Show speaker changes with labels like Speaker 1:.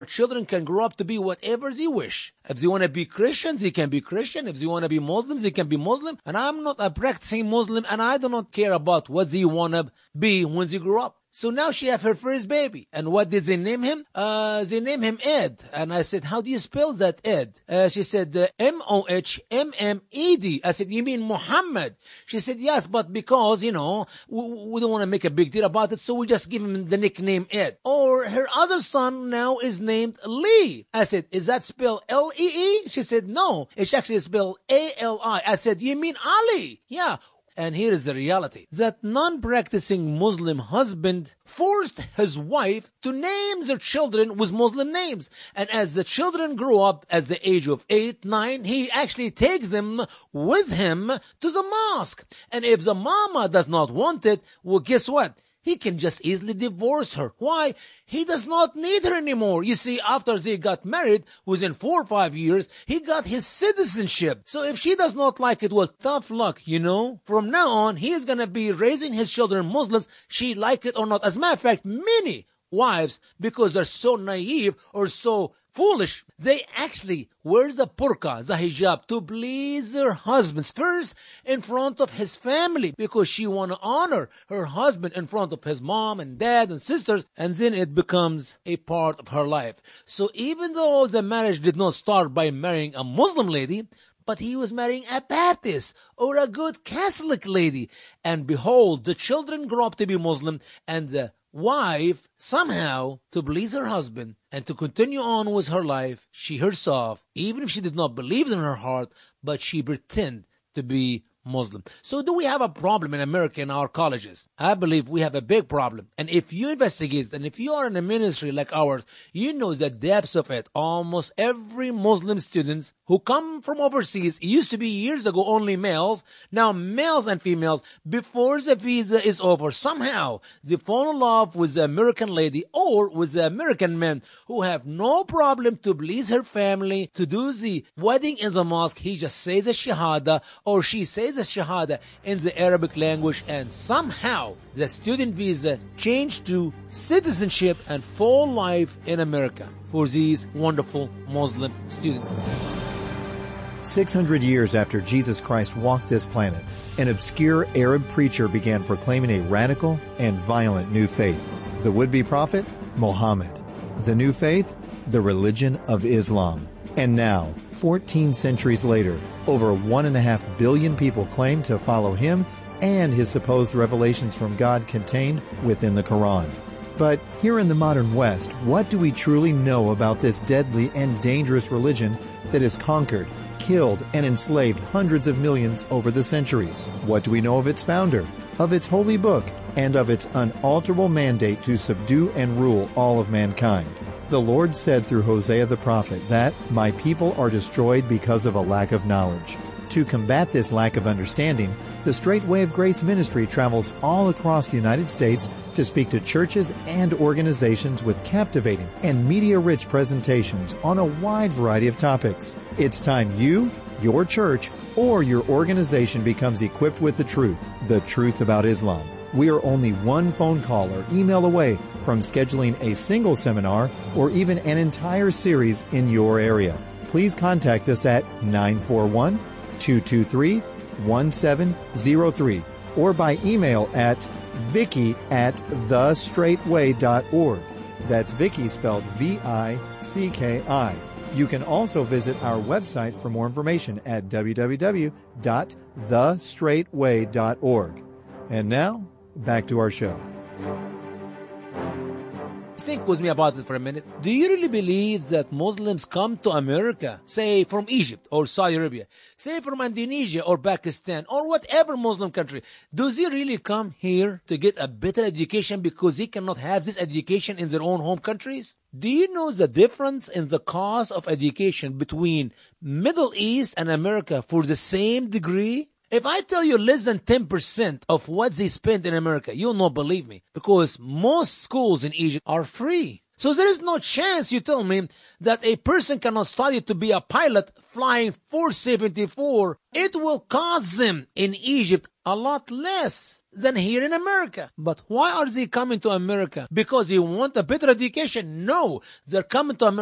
Speaker 1: Children can grow up to be whatever they wish. If they want to be Christians, they can be Christian. If they want to be Muslims, they can be Muslim. And I'm not a practicing Muslim, and I do not care about what they want to be when they grow up. So now she have her first baby. And what did they name him? They name him Ed. And I said, how do you spell that, Ed? She said, Mohmmed. I said, you mean Muhammad? She said, yes, but because, we don't want to make a big deal about it, so we just give him the nickname Ed. Or her other son now is named Lee. I said, is that spelled L-E-E? She said, no, it's actually spelled A-L-I. I said, you mean Ali? Yeah. And here is the reality, that non-practicing Muslim husband forced his wife to name their children with Muslim names. And as the children grow up at the age of 8, 9, he actually takes them with him to the mosque. And if the mama does not want it, well, guess what? He can just easily divorce her. Why? He does not need her anymore. You see, after they got married, within 4 or 5 years, he got his citizenship. So if she does not like it, well, tough luck, From now on, he is going to be raising his children Muslims, she like it or not. As a matter of fact, many wives, because they're so naive or so foolish, they actually wear the burqa, the hijab, to please their husbands first in front of his family, because she want to honor her husband in front of his mom and dad and sisters, and then it becomes a part of her life. So even though the marriage did not start by marrying a Muslim lady, but he was marrying a Baptist or a good Catholic lady. And behold, the children grow up to be Muslim, and the wife, somehow, to please her husband and to continue on with her life, she herself, even if she did not believe in her heart, but she pretended to be Muslim. So do we have a problem in America in our colleges? I believe we have a big problem. And if you investigate, and if you are in a ministry like ours, you know the depths of it. Almost every Muslim students who come from overseas, it used to be years ago only males, now males and females, before the visa is over, somehow they fall in love with the American lady or with the American man who have no problem to please her family, to do the wedding in the mosque. He just says a shahada, or she says a shahada in the Arabic language, and somehow the student visa changed to citizenship and full life in America for these wonderful Muslim students.
Speaker 2: 600 years after Jesus Christ walked this planet, an obscure Arab preacher began proclaiming a radical and violent new faith. The would-be prophet, Muhammad. The new faith, the religion of Islam. And now, 14 centuries later, over 1.5 billion people claim to follow him and his supposed revelations from God contained within the Quran. But here in the modern West, what do we truly know about this deadly and dangerous religion that has conquered, killed, and enslaved hundreds of millions over the centuries? What do we know of its founder, of its holy book, and of its unalterable mandate to subdue and rule all of mankind? The Lord said through Hosea the prophet that, "My people are destroyed because of a lack of knowledge." To combat this lack of understanding, the Straight Way of Grace ministry travels all across the United States to speak to churches and organizations with captivating and media-rich presentations on a wide variety of topics. It's time you, your church, or your organization becomes equipped with the truth about Islam. We are only one phone call or email away from scheduling a single seminar or even an entire series in your area. Please contact us at 941-223-1703 or by email at vicky@thestraightway.org. That's Vicky spelled V-I-C-K-I. You can also visit our website for more information at www.thestraightway.org. And now, back to our show.
Speaker 1: Think with me about it for a minute. Do you really believe that Muslims come to America, say from Egypt or Saudi Arabia, say from Indonesia or Pakistan or whatever Muslim country, do they really come here to get a better education because they cannot have this education in their own home countries? Do you know the difference in the cost of education between Middle East and America for the same degree? If I tell you less than 10% of what they spend in America, you'll not believe me, because most schools in Egypt are free. So there is no chance, you tell me, that a person cannot study to be a pilot flying 474. It will cost them in Egypt a lot less than here in America. But why are they coming to America? Because they want a better education? No, they're coming to America